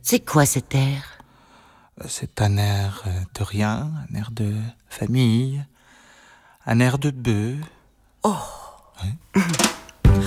C'est quoi cet air? C'est un air de rien, un air de famille, un air de bœuf. Oh. Ouais.